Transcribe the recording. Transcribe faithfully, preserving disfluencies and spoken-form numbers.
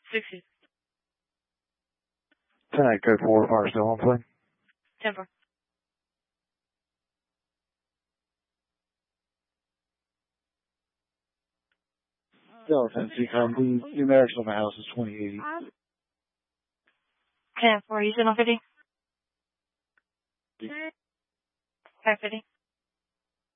sixty. ten eight, code four, fire still on plane. ten four. Delta Tennessee, come. The numerics on my house is twenty eighty. ten four, you said on fifty? five fifty.